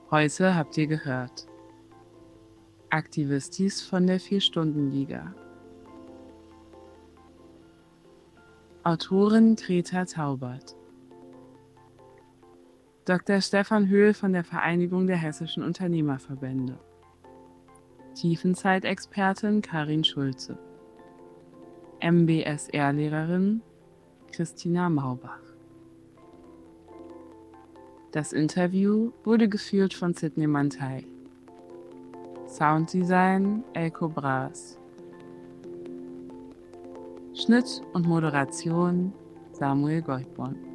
Heute habt ihr gehört. Aktivistis von der 4-Stunden-Liga. Autorin Greta Taubert. Dr. Stefan Höhl von der Vereinigung der Hessischen Unternehmerverbände. Tiefenzeitexpertin Karin Schulze. MBSR-Lehrerin Christina Maubach. Das Interview wurde geführt von Sidney Mantei. Sounddesign Elko Braas. Schnitt und Moderation Samuel Goldborn.